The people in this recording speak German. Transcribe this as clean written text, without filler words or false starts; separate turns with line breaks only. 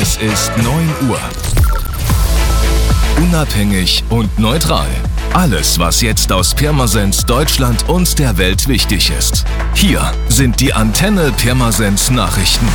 Es ist 9 Uhr. Unabhängig und neutral. Alles, was jetzt aus Pirmasens Deutschland und der Welt wichtig ist. Hier sind die Antenne Pirmasens Nachrichten.